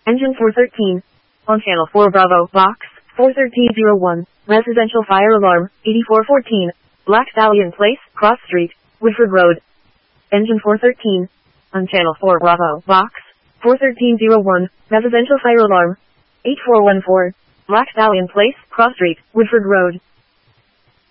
Engine 413. On channel 4 Bravo, box 41301, residential fire alarm, 8414, Black Stallion Place, Cross Street, Woodford Road. Engine 413. On channel 4 Bravo, box 41301, residential fire alarm, 8414, Black Stallion Place, Cross Street, Woodford Road.